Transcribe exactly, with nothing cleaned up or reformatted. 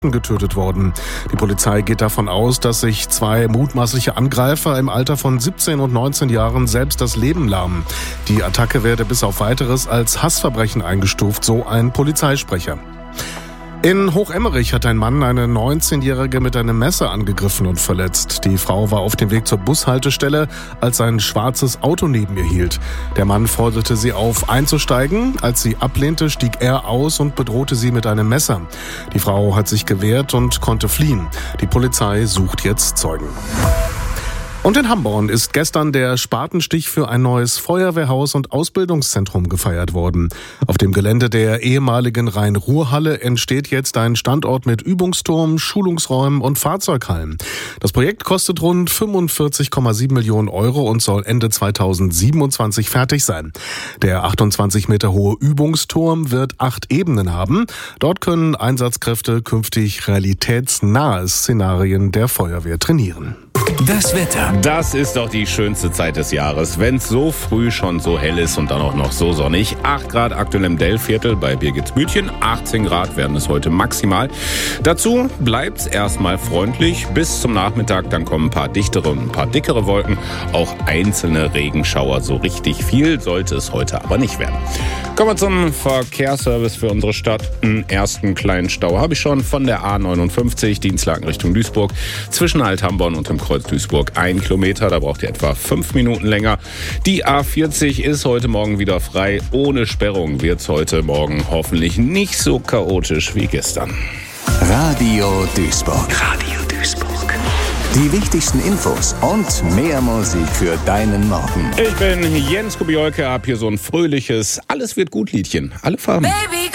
getötet worden. Die Polizei geht davon aus, dass sich zwei mutmaßliche Angreifer im Alter von siebzehn und neunzehn Jahren selbst das Leben nahmen. Die Attacke werde bis auf Weiteres als Hassverbrechen eingestuft, so ein Polizeisprecher. In Hochemmerich hat ein Mann eine neunzehnjährige mit einem Messer angegriffen und verletzt. Die Frau war auf dem Weg zur Bushaltestelle, als ein schwarzes Auto neben ihr hielt. Der Mann forderte sie auf, einzusteigen. Als sie ablehnte, stieg er aus und bedrohte sie mit einem Messer. Die Frau hat sich gewehrt und konnte fliehen. Die Polizei sucht jetzt Zeugen. Und in Hamborn ist gestern der Spatenstich für ein neues Feuerwehrhaus und Ausbildungszentrum gefeiert worden. Auf dem Gelände der ehemaligen Rhein-Ruhr-Halle entsteht jetzt ein Standort mit Übungsturm, Schulungsräumen und Fahrzeughallen. Das Projekt kostet rund fünfundvierzig Komma sieben Millionen Euro und soll Ende zweitausendsiebenundzwanzig fertig sein. Der achtundzwanzig Meter hohe Übungsturm wird acht Ebenen haben. Dort können Einsatzkräfte künftig realitätsnahe Szenarien der Feuerwehr trainieren. Das Wetter. Das ist doch die schönste Zeit des Jahres, wenn es so früh schon so hell ist und dann auch noch so sonnig. acht Grad aktuell im Dellviertel bei Birgitsbütchen, achtzehn Grad werden es heute maximal. Dazu bleibt's erstmal freundlich bis zum Nachmittag, dann kommen ein paar dichtere und ein paar dickere Wolken. Auch einzelne Regenschauer, so richtig viel sollte es heute aber nicht werden. Kommen wir zum Verkehrsservice für unsere Stadt. Einen ersten kleinen Stau habe ich schon von der A neunundfünfzig, Dienstlaken Richtung Duisburg, zwischen Alt-Hamborn und dem Kreuz Duisburg ein Kilometer, da braucht ihr etwa fünf Minuten länger. Die A vierzig ist heute Morgen wieder frei. Ohne Sperrung wird's heute Morgen hoffentlich nicht so chaotisch wie gestern. Radio Duisburg. Radio Duisburg. Die wichtigsten Infos und mehr Musik für deinen Morgen. Ich bin Jens Kubiolke, hab hier so ein fröhliches Alles wird gut Liedchen. Alle Farben. Baby.